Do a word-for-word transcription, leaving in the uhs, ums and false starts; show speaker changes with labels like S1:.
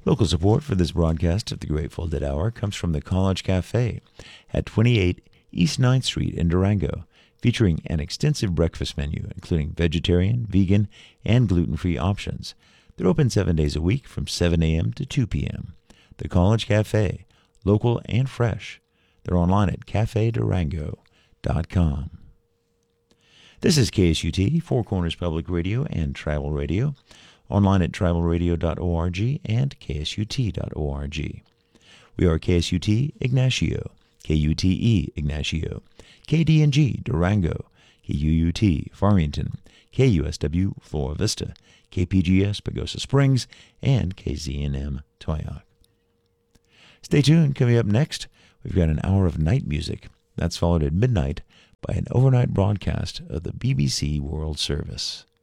S1: Local support for this broadcast of the Grateful Dead Hour comes from the College Cafe at twenty-eight East ninth Street in Durango, featuring an extensive breakfast menu, including vegetarian, vegan, and gluten-free options. They're open seven days a week from seven a.m. to two p.m. The College Cafe, local and fresh. They're online at cafe durango dot com. This is K S U T, Four Corners Public Radio and Tribal Radio, online at tribal radio dot org and k s u t dot org. We are K S U T Ignacio, K U T E Ignacio, K D N G Durango, K U U T Farmington, K U S W Flora Vista, K P G S Pagosa Springs, and K Z N M Toyoak. Stay tuned. Coming up next, we've got an hour of night music. That's followed at midnight by an overnight broadcast of the B B C World Service.